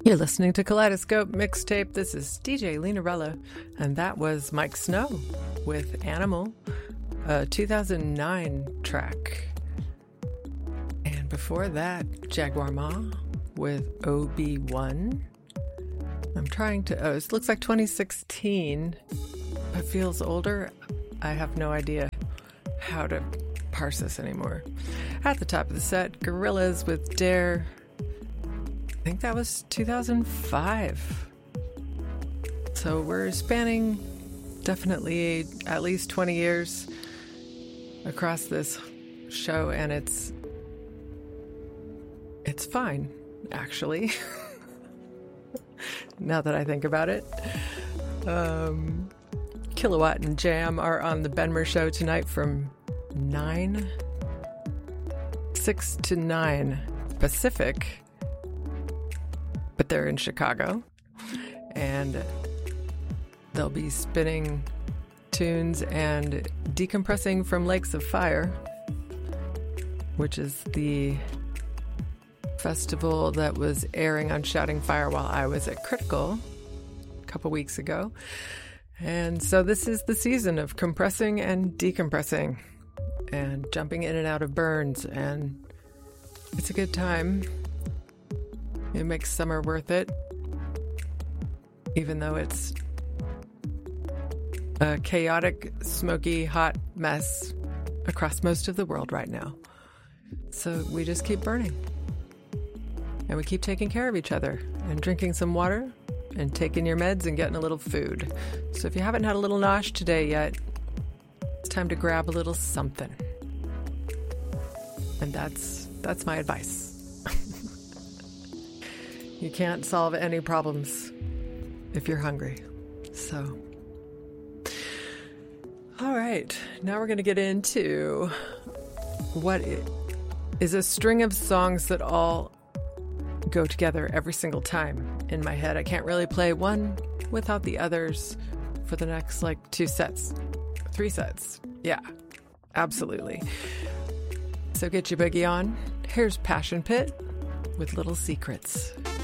You're listening to Kaleidoscope Mixtape. This is DJ Linarella, and that was Mike Snow with Animal, a 2009 track. And before that, Jaguar Ma with OB1. I'm trying to, it looks like 2016, but feels older. I have no idea how to parse this anymore. At the top of the set, Gorillaz with Dare. I think that was 2005. So we're spanning definitely at least 20 years across this show, and it's fine, actually. Now that I think about it. Kilowatt and Jam are on the Benmer Show tonight from 6 to 9 Pacific. But they're in Chicago, and they'll be spinning tunes and decompressing from Lakes of Fire, which is the festival that was airing on Shouting Fire while I was at Critical a couple weeks ago. And so this is the season of compressing and decompressing and jumping in and out of burns, and it's a good time. It makes summer worth it, even though it's a chaotic, smoky, hot mess across most of the world right now. So we just keep burning. And we keep taking care of each other and drinking some water and taking your meds and getting a little food. So if you haven't had a little nosh today yet, it's time to grab a little something. And that's my advice. You can't solve any problems if you're hungry. So, all right, now we're going to get into what is a string of songs that all go together every single time in my head. I can't really play one without the others for the next 2 sets, 3 sets. Yeah, absolutely. So get your boogie on. Here's Passion Pit with Little Secrets.